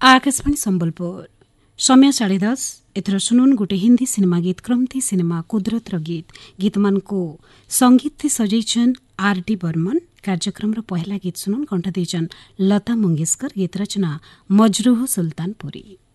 आकाशवाणी संबलपुर समय 10:30 एथर सुनुन गोटे हिंदी सिनेमा गीत क्रमथी सिनेमा कुदरत गीत गीत मान को संगीत थी सजैछन आर.डी. बर्मन। कार्यक्रम पहला गीत सुनुन कंठ देचन लता मंगेशकर। गीत रचना मजरूह सुल्तानपुरी।